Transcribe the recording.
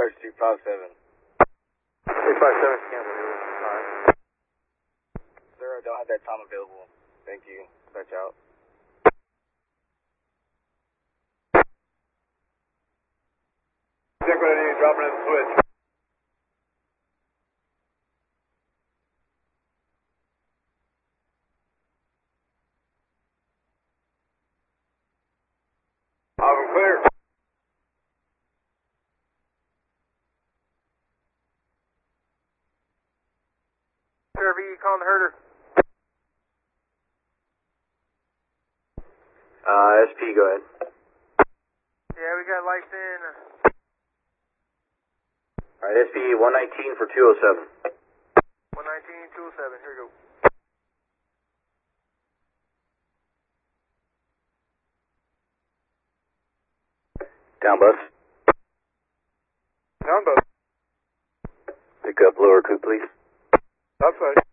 Charge 257. 257, cancel. Sir, I don't have that time available. Thank you. Dispatch out. Check what I need, dropping in the switch. I'm clear. RV, calling the herder. SP, go ahead. Yeah, we got lights in. Alright, SP 119 for 207. 119, 207, here we go. Down bus. Down bus. Pick up lower coupe, please. Outside.